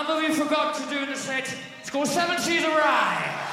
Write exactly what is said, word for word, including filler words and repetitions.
number we forgot to do in the set. It's called Seven Seas of Rye.